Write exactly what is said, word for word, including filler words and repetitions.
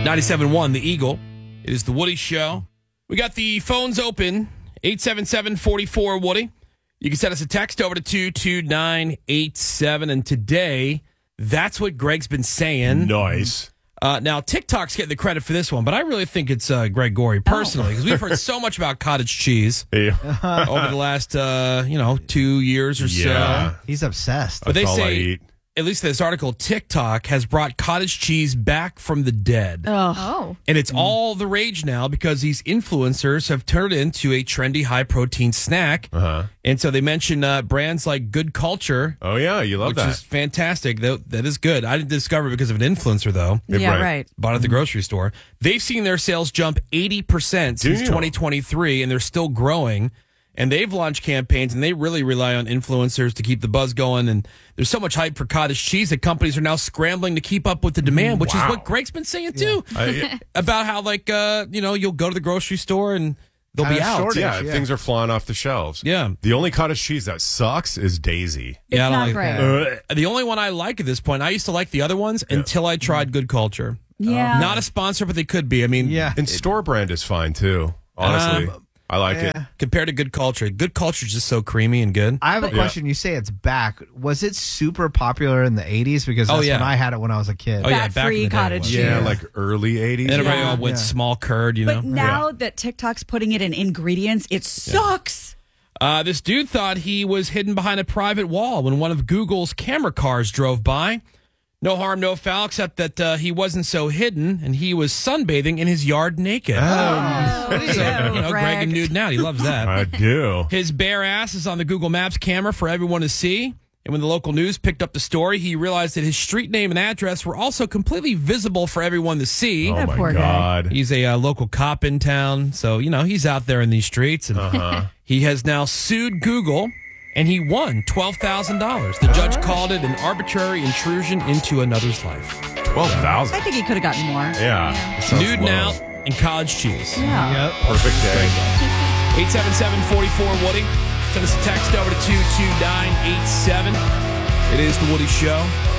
ninety-seven point one, The Eagle. It is the Woody Show. We got the phones open, eight seven seven, four four, Woody. You can send us a text over to two two nine eight seven. And today, that's what Greg's been saying. Nice. Uh, now, TikTok's getting the credit for this one, but I really think it's uh, Greg Gorey personally, because we've heard so much about cottage cheese Yeah. over the last, uh, you know, two years or Yeah. so. He's obsessed. But they That's all I say, eat. at least this article, TikTok has brought cottage cheese back from the dead. Oh. And it's all the rage now because these influencers have turned it into a trendy high-protein snack. Uh-huh. And so they mention uh, brands like Good Culture, Oh, yeah. You love which that. is fantastic. That, that is good. I didn't discover it because of an influencer, though. Yeah, right. right. Bought it at the grocery store. They've seen their sales jump eighty percent since Damn. twenty twenty-three, and they're still growing. And they've launched campaigns, and they really rely on influencers to keep the buzz going. And there's so much hype for cottage cheese that companies are now scrambling to keep up with the demand, which Wow. is what Greg's been saying, too. I- About how, like, uh, you know, you'll go to the grocery store and they'll be Kinda out. shortage. yeah, Yeah. things are flying off the shelves. Yeah. The only cottage cheese that sucks is Daisy. It's Yeah, I don't not like great. Uh, the only one I like at this point, I used to like the other ones until I tried Good Culture. Yeah. Not a sponsor, but they could be. I mean, Yeah. And store brand is fine, too. Honestly. Um, I like it. Yeah. compared to Good Culture, Good Culture is just so creamy and good. I have a Yeah. question. You say it's back. Was it super popular in the eighties? Because that's Oh, yeah. when I had it when I was a kid. Oh, yeah, Fat-free back in the day it cottage was. cheese. Yeah, Yeah. like early eighties. And everybody Yeah. all went Yeah. small curd, you know. But now that TikTok's putting it in ingredients, it sucks. Uh, this dude thought he was hidden behind a private wall when one of Google's camera cars drove by. No harm, no foul, except that uh, he wasn't so hidden, and he was sunbathing in his yard naked. Oh, So, you know, Greg and nude out. He loves that. I do. His bare ass is on the Google Maps camera for everyone to see. And when the local news picked up the story, he realized that his street name and address were also completely visible for everyone to see. Oh, That my poor guy. God. He's a uh, local cop in town, so, you know, he's out there in these streets. And Uh-huh. he has now sued Google, and he won twelve thousand dollars. The judge called it an arbitrary intrusion into another's life. twelve thousand. I think he could have gotten more. Yeah. Sounds Nude low. out and college cheese. Yeah. Yep. Perfect day. eight seven seven, four four, Woody. Send us a text over to two two nine eight seven. It is The Woody Show.